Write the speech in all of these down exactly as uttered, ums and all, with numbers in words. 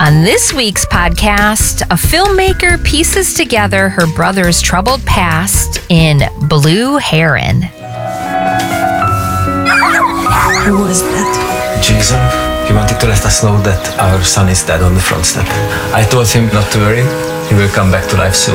On this week's podcast, a filmmaker pieces together her brother's troubled past in Blue Heron. Who was that? Jason, he wanted to let us know that our son is dead on the front step. I told him not to worry, he will come back to life soon.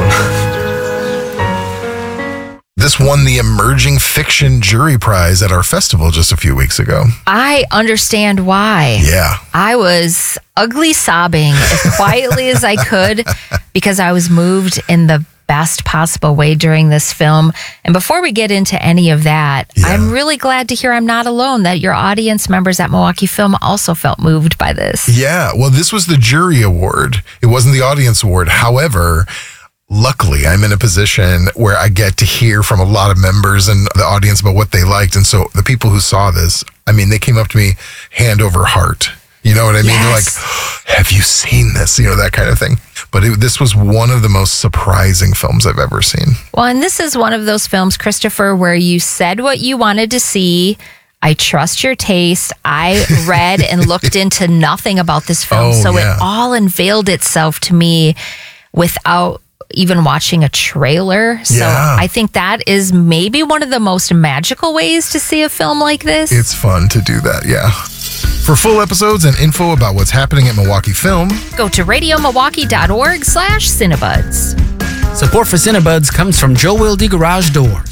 This won the Emerging Fiction Jury Prize at our festival just a few weeks ago. I understand why. Yeah. I was ugly sobbing as quietly as I could because I was moved in the best possible way during this film. And before we get into any of that, Yeah. I'm really glad to hear I'm not alone, that your audience members at Milwaukee Film also felt moved by this. Yeah. Well, this was the jury award. It wasn't the audience award. However, luckily, I'm in a position where I get to hear from a lot of members and the audience about what they liked. And so the people who saw this, I mean, they came up to me hand over heart. You know what I mean? Yes. They're like, have you seen this? You know, that kind of thing. But it, this was one of the most surprising films I've ever seen. Well, and this is one of those films, Christopher, where you said what you wanted to see. I trust your taste. I read and looked into nothing about this film. Oh, so yeah. it all unveiled itself to me without even watching a trailer. So Yeah. I think that is maybe one of the most magical ways to see a film like this. It's fun to do that, yeah. For full episodes and info about what's happening at Milwaukee Film, Go to radiomilwaukee.org slash Cinebuds. Support for Cinebuds comes from Joe Wilde Garage Door.